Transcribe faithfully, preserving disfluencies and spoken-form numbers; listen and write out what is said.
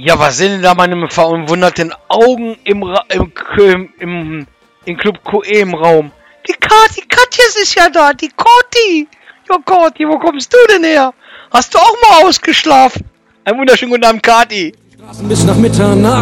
Ja, was sind denn da meine verwunderten Augen im, Ra im, im, im, im Club Q E im Raum? Die Kati, Katjes ist ja da, die Kati. Ja, Kati, wo kommst du denn her? Hast du auch mal ausgeschlafen? Einen wunderschönen guten Abend, Kati. Straßen bis nach Mitternacht.